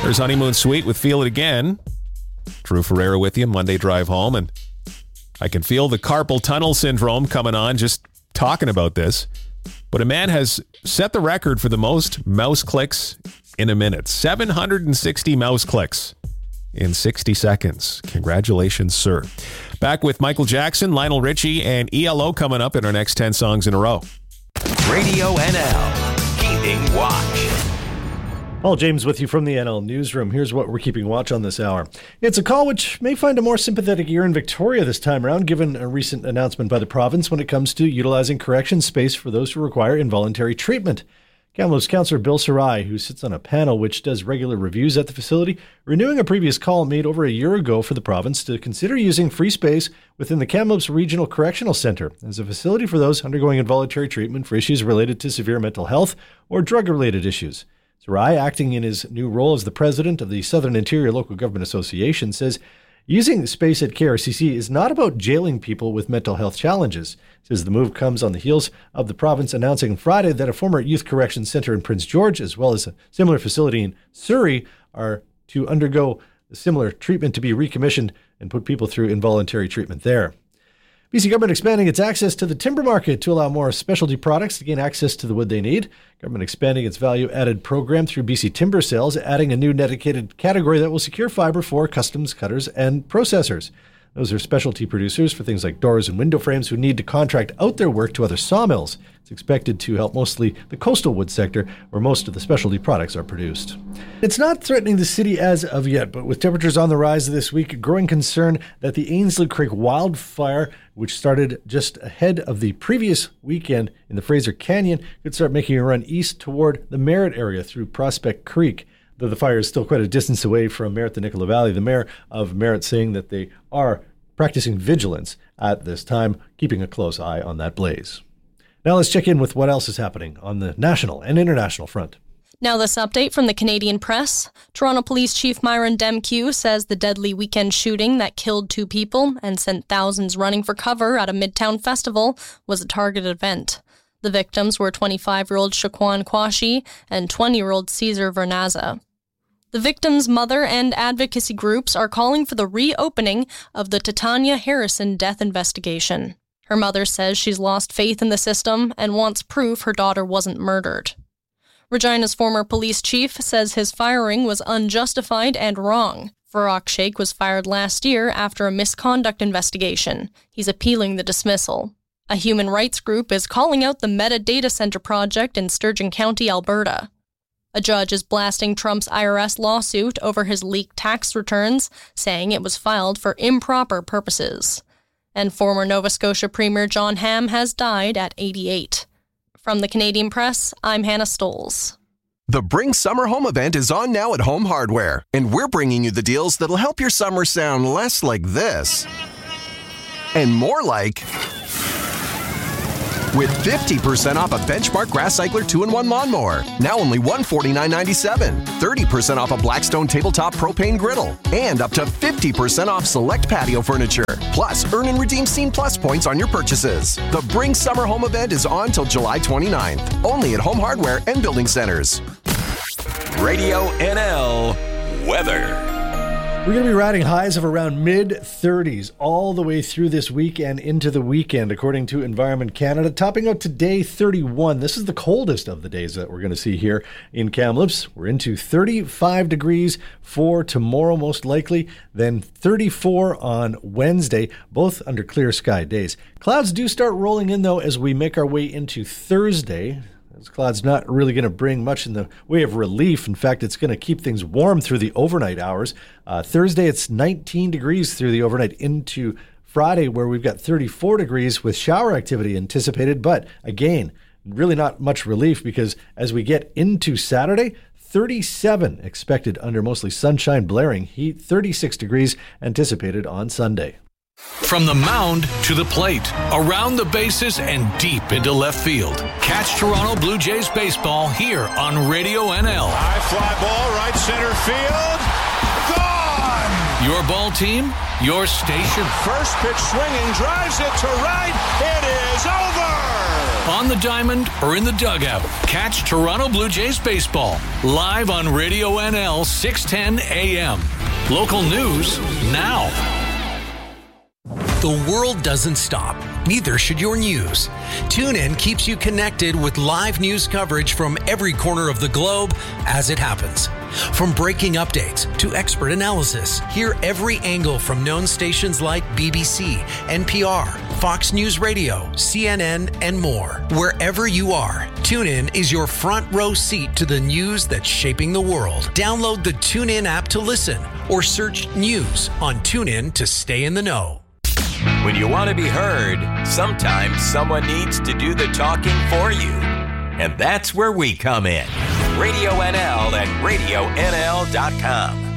There's Honeymoon Suite with Feel It Again. Drew Ferreira with you, Monday drive home, and I can feel the carpal tunnel syndrome coming on just talking about this. But a man has set the record for the most mouse clicks in a minute. 760 mouse clicks in 60 seconds. Congratulations, sir. Back with Michael Jackson, Lionel Richie, and ELO coming up in our next 10 songs in a row. Radio NL, keeping watch. Paul James with you from the NL Newsroom. Here's what we're keeping watch on this hour. It's a call which may find a more sympathetic ear in Victoria this time around, given a recent announcement by the province when it comes to utilizing correction space for those who require involuntary treatment. Kamloops Councillor Bill Sarai, who sits on a panel which does regular reviews at the facility, renewing a previous call made over a year ago for the province to consider using free space within the Kamloops Regional Correctional Centre as a facility for those undergoing involuntary treatment for issues related to severe mental health or drug-related issues. Sarai, acting in his new role as the president of the Southern Interior Local Government Association, says using space at KRCC is not about jailing people with mental health challenges. Says the move comes on the heels of the province announcing Friday that a former youth correction center in Prince George, as well as a similar facility in Surrey, are to undergo a similar treatment to be recommissioned and put people through involuntary treatment there. BC government expanding its access to the timber market to allow more specialty products to gain access to the wood they need. Government expanding its value-added program through BC Timber Sales, adding a new dedicated category that will secure fiber for customs cutters and processors. Those are specialty producers for things like doors and window frames who need to contract out their work to other sawmills. It's expected to help mostly the coastal wood sector, where most of the specialty products are produced. It's not threatening the city as of yet, but with temperatures on the rise this week, a growing concern that the Ainslie Creek wildfire, which started just ahead of the previous weekend in the Fraser Canyon, could start making a run east toward the Merritt area through Prospect Creek. Though the fire is still quite a distance away from Merritt, the Nicola Valley, the mayor of Merritt saying that they are practicing vigilance at this time, keeping a close eye on that blaze. Now let's check in with what else is happening on the national and international front. Now this update from the Canadian Press. Toronto Police Chief Myron Demkew says the deadly weekend shooting that killed 2 people and sent thousands running for cover at a Midtown festival was a targeted event. The victims were 25-year-old Shaquan Quashie and 20-year-old Cesar Vernaza. The victim's mother and advocacy groups are calling for the reopening of the Titania Harrison death investigation. Her mother says she's lost faith in the system and wants proof her daughter wasn't murdered. Regina's former police chief says his firing was unjustified and wrong. Farrokh Sheikh was fired last year after a misconduct investigation. He's appealing the dismissal. A human rights group is calling out the Meta Data Center project in Sturgeon County, Alberta. A judge is blasting Trump's IRS lawsuit over his leaked tax returns, saying it was filed for improper purposes. And former Nova Scotia Premier John Hamm has died at 88. From the Canadian Press, I'm Hannah Stoles. The Bring Summer Home event is on now at Home Hardware, and we're bringing you the deals that'll help your summer sound less like this and more like... with 50% off a Benchmark Grass Cycler 2-in-1 lawnmower, now only $149.97. 30% off a Blackstone tabletop propane griddle, and up to 50% off select patio furniture. Plus, earn and redeem Scene Plus points on your purchases. The Bring Summer Home event is on till July 29th, only at Home Hardware and Building Centers. Radio NL weather. We're going to be riding highs of around mid-30s all the way through this week and into the weekend, according to Environment Canada. Topping out today, 31. This is the coldest of the days that we're going to see here in Kamloops. We're into 35 degrees for tomorrow, most likely, then 34 on Wednesday, both under clear sky days. Clouds do start rolling in, though, as we make our way into Thursday. This cloud's not really going to bring much in the way of relief. In fact, it's going to keep things warm through the overnight hours. Thursday, it's 19 degrees through the overnight into Friday, where we've got 34 degrees with shower activity anticipated. But again, really not much relief because as we get into Saturday, 37 expected under mostly sunshine, blaring heat, 36 degrees anticipated on Sunday. From the mound to the plate, around the bases and deep into left field. Catch Toronto Blue Jays baseball here on Radio NL. High fly ball, right center field. Gone! Your ball team, your station. First pitch swinging, drives it to right. It is over! On the diamond or in the dugout, catch Toronto Blue Jays baseball live on Radio NL 610 AM. Local news now. The world doesn't stop. Neither should your news. TuneIn keeps you connected with live news coverage from every corner of the globe as it happens. From breaking updates to expert analysis, hear every angle from known stations like BBC, NPR, Fox News Radio, CNN, and more. Wherever you are, TuneIn is your front row seat to the news that's shaping the world. Download the TuneIn app to listen or search news on TuneIn to stay in the know. When you want to be heard, sometimes someone needs to do the talking for you. And that's where we come in. Radio NL and RadioNL.com.